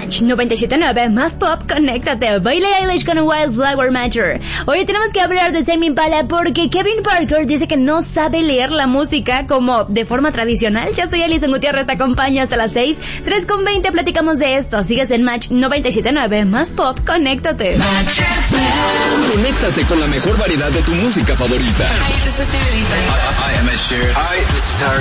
Match 97.9, más pop, conéctate. Billie Eilish con Wildflower Matter. Hoy tenemos que hablar de Tame Impala porque Kevin Parker dice que no sabe leer la música como de forma tradicional. Ya soy Alison Gutiérrez, te acompaño hasta las 6. 3:20 platicamos de esto. Sigues en Match 97.9, más pop, conéctate. Conéctate con la mejor variedad de tu música favorita. Hi, this is Dua Lipa. I am Ed Sheeran. Hi, this is Harry